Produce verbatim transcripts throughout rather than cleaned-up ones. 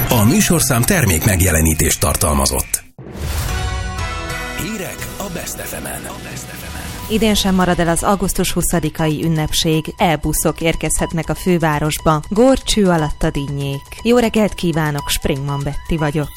A műsorszám termék megjelenítést tartalmazott. Hírek a Best ef emen. Idén sem marad el az augusztus huszadikai ünnepség. E-buszok érkezhetnek a fővárosba. Górcső alatt a dinnyék. Jó reggelt kívánok, Springman Betty vagyok.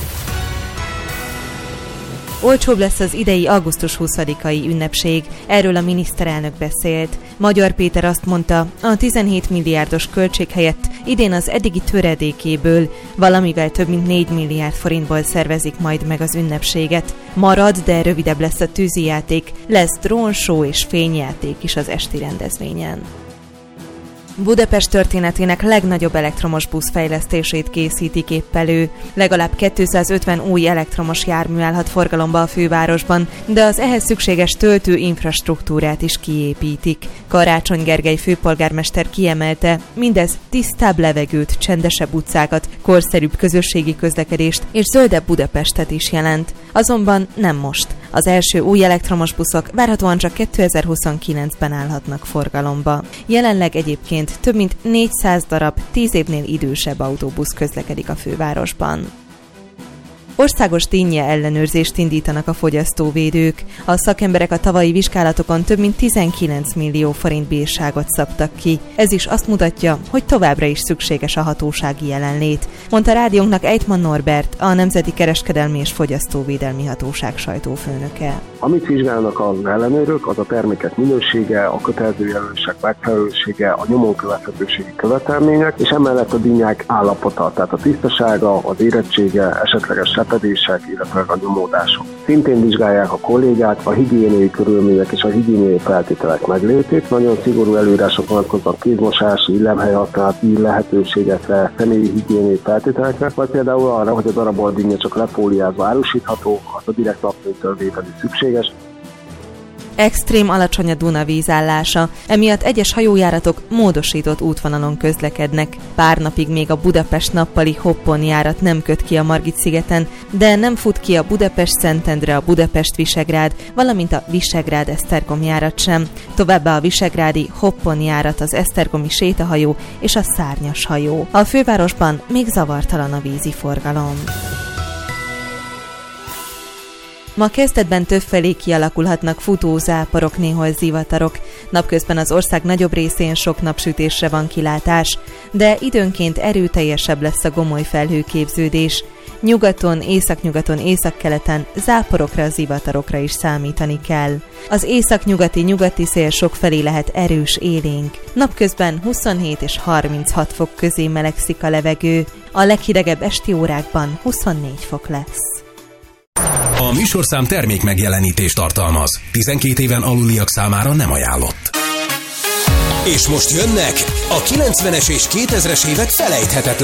Olcsóbb lesz az idei augusztus huszadikai ünnepség, erről a miniszterelnök beszélt. Magyar Péter azt mondta, a tizenhét milliárdos költség helyett idén az eddigi töredékéből, valamivel több mint négy milliárd forintból szervezik majd meg az ünnepséget. Marad, de rövidebb lesz a tűzijáték, lesz drónshow és fényjáték is az esti rendezvényen. Budapest történetének legnagyobb elektromos busz fejlesztését készítik épp elő. Legalább kétszázötven új elektromos jármű állhat forgalomba a fővárosban, de az ehhez szükséges töltő infrastruktúrát is kiépítik. Karácsony Gergely főpolgármester kiemelte, mindez tisztább levegőt, csendesebb utcákat, korszerűbb közösségi közlekedést és zöldebb Budapestet is jelent. Azonban nem most. Az első új elektromos buszok várhatóan csak kétezer-huszonkilencben állhatnak forgalomba. Jelenleg egyébként több mint négyszáz darab tíz évnél idősebb autóbusz közlekedik a fővárosban. Országos dinnye ellenőrzést indítanak a fogyasztóvédők. A szakemberek a tavalyi vizsgálatokon több mint tizenkilenc millió forint bírságot szabtak ki. Ez is azt mutatja, hogy továbbra is szükséges a hatósági jelenlét, mondta rádiónknak Ejtman Norbert, a Nemzeti Kereskedelmi és Fogyasztóvédelmi Hatóság sajtófőnöke. Amit vizsgálnak az ellenőrök, az a termékek minősége, a kötelező jelölések megfelelősége, a nyomon követhetőségi követelmények, és emellett a dinnyák állapota, tehát a tisztasága, az érettsége, esetleges repedések, illetve a nyomódások. Szintén vizsgálják a kollégát, a higiéniai körülmények és a higiéniai feltételek meglétét. Nagyon szigorú előírások vonatkoznak kézmosási, illemhelyhasználat, lehetőségekre, személyi higiéniai feltételekre, vagy például arra, hogy a darabolt dinnye csak lefóliázva árusítható, az a direkt napfénytől vételi szükséges. Extrém alacsony a Duna vízállása, emiatt egyes hajójáratok módosított útvonalon közlekednek. Pár napig még a Budapest nappali Hoppon járat nem köt ki a Margit-szigeten, de nem fut ki a Budapest-Szentendre, a Budapest-Visegrád, valamint a Visegrád-Esztergom járat sem. Továbbá a visegrádi Hoppon járat, az esztergomi sétahajó és a szárnyas hajó. A fővárosban még zavartalan a vízi forgalom. Ma kezdetben többfelé kialakulhatnak futózáporok, néhol zivatarok. Napközben az ország nagyobb részén sok napsütésre van kilátás, de időnként erőteljesebb lesz a gomoly felhőképződés. Nyugaton, északnyugaton, északkeleten záporokra, zivatarokra is számítani kell. Az északnyugati nyugati szél sokfelé lehet erős, élénk. Napközben huszonhét és harminchat fok közé melegszik a levegő, a leghidegebb esti órákban huszonnégy fok lesz. A műsorszám termék megjelenítést tartalmaz. tizenkét éven aluliak számára nem ajánlott. És most jönnek a kilencvenes és kétezres évek felejthetetlen